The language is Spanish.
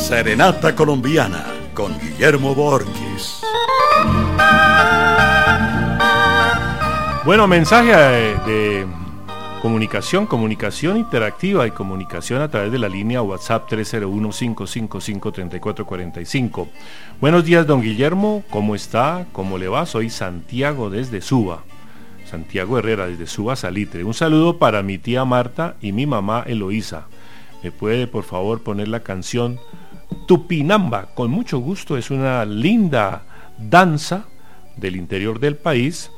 Serenata Colombiana con Guillermo Borges. Bueno, mensaje de comunicación interactiva y comunicación a través de la línea WhatsApp 301-555-3445. Buenos días, don Guillermo, ¿cómo está? ¿Cómo le va? Soy Santiago desde Suba. Santiago Herrera desde Suba, Salitre. Un saludo para mi tía Marta y mi mamá Eloísa. ¿Me puede por favor poner la canción Tupinamba? Con mucho gusto, es una linda danza del interior del país